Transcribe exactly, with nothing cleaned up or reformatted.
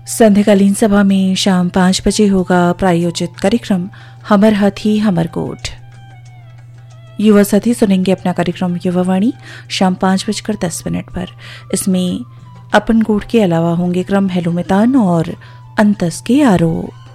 संध्याकालीन सभा में शाम पांच बजे होगा प्रायोजित कार्यक्रम हमर हाथी हमर गोठ। युवा साथी सुनेंगे अपना कार्यक्रम युवावाणी शाम पांच बजकर दस मिनट पर। इसमें अपन गोठ के अलावा होंगे क्रम हेलो मैदान और अंतस के आरोप।